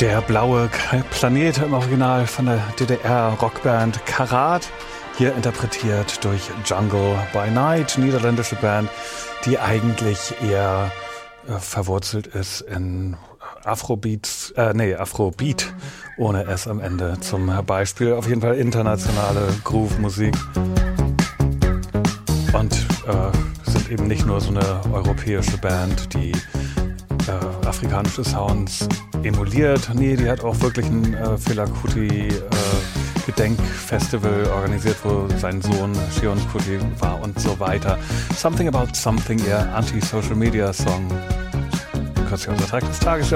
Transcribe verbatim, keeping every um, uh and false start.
Der blaue Planet im Original von der D D R-Rockband Karat, hier interpretiert durch Jungle by Night, niederländische Band, die eigentlich eher äh, verwurzelt ist in Afrobeats, äh, nee, Afrobeat, ohne S am Ende zum Beispiel. Auf jeden Fall internationale Groove-Musik. Und äh, sind eben nicht nur so eine europäische Band, die äh, afrikanische Sounds emuliert. Nee, die hat auch wirklich ein äh, Fela Kuti äh, Gedenkfestival organisiert, wo sein Sohn Shion Kuti war und so weiter. Something About Something, ihr Anti-Social-Media-Song. Kürzlich unser Tag des Tages.